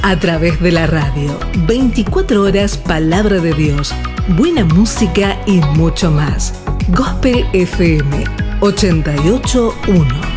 A través de la radio, 24 horas palabra de Dios, buena música y mucho más. Gospel FM 88.1.